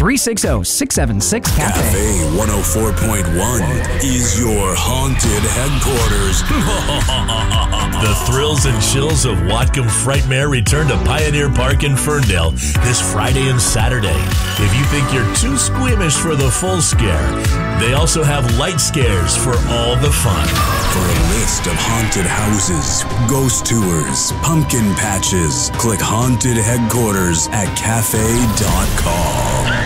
360-676-CAFE. Cafe 104.1 is your haunted headquarters. The thrills and chills of Whatcom Frightmare return to Pioneer Park in Ferndale this Friday and Saturday. If you think you're too squeamish for the full scare, they also have light scares for all the fun. For a list of haunted houses, ghost tours, pumpkin patches, click Haunted Headquarters at cafe.com.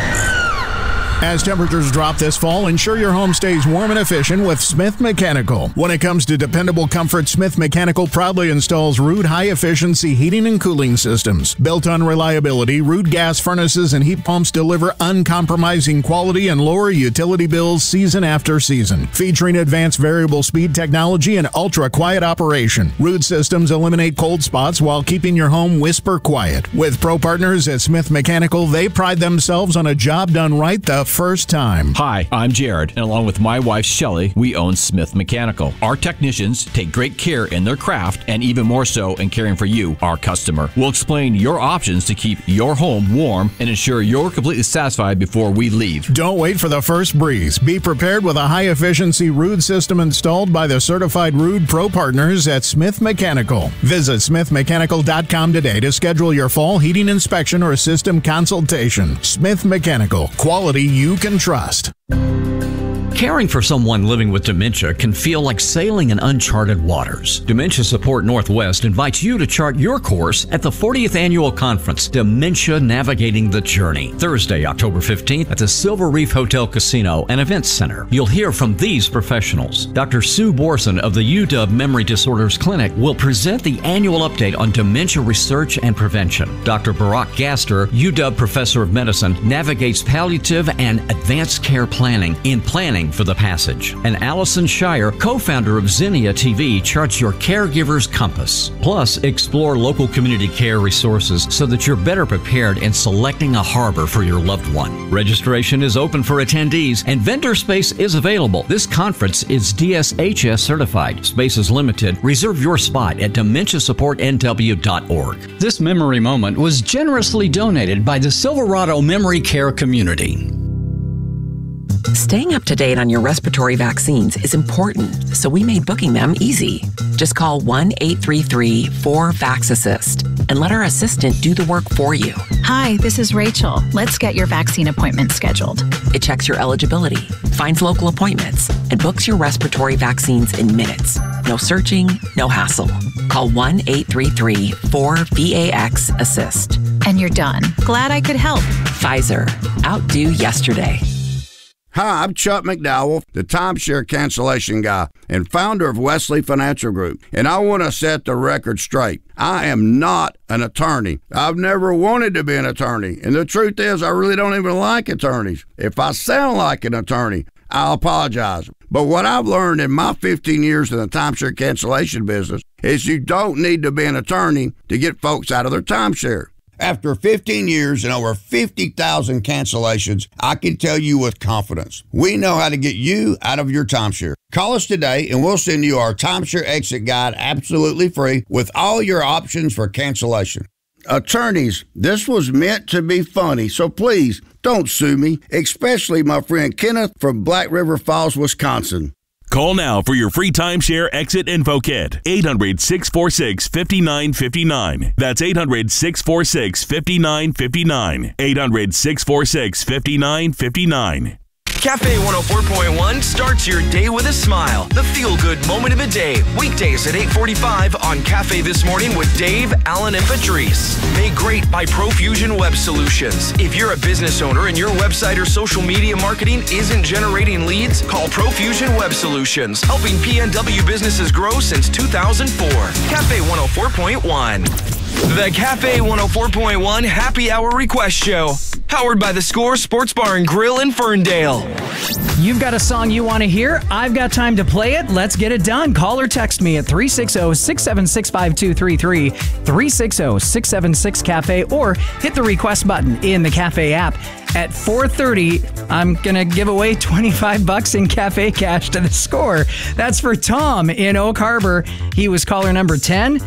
As temperatures drop this fall, ensure your home stays warm and efficient with Smith Mechanical. When it comes to dependable comfort, Smith Mechanical proudly installs Ruud high-efficiency heating and cooling systems. Built on reliability, Ruud gas furnaces and heat pumps deliver uncompromising quality and lower utility bills season after season. Featuring advanced variable speed technology and ultra-quiet operation, Ruud systems eliminate cold spots while keeping your home whisper quiet. With pro partners at Smith Mechanical, they pride themselves on a job done right the first time. Hi, I'm Jared, and along with my wife Shelley, we own Smith Mechanical. Our technicians take great care in their craft, and even more so in caring for you, our customer. We'll explain your options to keep your home warm and ensure you're completely satisfied before we leave. Don't wait for the first breeze. Be prepared with a high-efficiency Ruud system installed by the certified Ruud Pro partners at Smith Mechanical. Visit smithmechanical.com today to schedule your fall heating inspection or system consultation. Smith Mechanical. Quality you can trust. Caring for someone living with dementia can feel like sailing in uncharted waters. Dementia Support Northwest invites you to chart your course at the 40th Annual Conference, Dementia Navigating the Journey, Thursday, October 15th at the Silver Reef Hotel Casino and Events Center. You'll hear from these professionals. Dr. Sue Borson of the UW Memory Disorders Clinic will present the annual update on dementia research and prevention. Dr. Barack Gaster, UW Professor of Medicine, navigates palliative and advanced care planning in Planning for the Passage. And Allison Shire, co-founder of Zinnia TV, charts your caregiver's compass. Plus, explore local community care resources so that you're better prepared in selecting a harbor for your loved one. Registration is open for attendees and vendor space is available. This conference is DSHS certified. Space is limited. Reserve your spot at dementiasupportnw.org. This memory moment was generously donated by the Silverado Memory Care community. Staying up to date on your respiratory vaccines is important, so we made booking them easy. Just call 1-833-4-VAX-ASSIST and let our assistant do the work for you. Hi, this is Rachel. Let's get your vaccine appointment scheduled. It checks your eligibility, finds local appointments, and books your respiratory vaccines in minutes. No searching, no hassle. Call 1-833-4-VAX-ASSIST. And you're done. Glad I could help. Pfizer. Outdo yesterday. Hi, I'm Chuck McDowell, the timeshare cancellation guy and founder of Wesley Financial Group, and I want to set the record straight. I am not an attorney. I've never wanted to be an attorney, and the truth is I really don't even like attorneys. If I sound like an attorney, I'll apologize. But what I've learned in my 15 years in the timeshare cancellation business is you don't need to be an attorney to get folks out of their timeshare. After 15 years and over 50,000 cancellations, I can tell you with confidence, we know how to get you out of your timeshare. Call us today and we'll send you our timeshare exit guide absolutely free with all your options for cancellation. Attorneys, this was meant to be funny, so please don't sue me, especially my friend Kenneth from Black River Falls, Wisconsin. Call now for your free timeshare exit info kit. 800-646-5959. That's 800-646-5959. 800-646-5959. Cafe 104.1 starts your day with a smile. The feel-good moment of the day. Weekdays at 8:45 on Cafe This Morning with Dave, Alan, and Patrice. Made great by Profusion Web Solutions. If you're a business owner and your website or social media marketing isn't generating leads, call Profusion Web Solutions, helping PNW businesses grow since 2004. Cafe 104.1. The Cafe 104.1 Happy Hour Request Show. Powered by The Score Sports Bar and Grill in Ferndale. You've got a song you want to hear? I've got time to play it. Let's get it done. Call or text me at 360-676-5233, 360-676-CAFE, or hit the request button in the Cafe app. At 4:30, I'm going to give away $25 in Cafe cash to The Score. That's for Tom in Oak Harbor. He was caller number 10.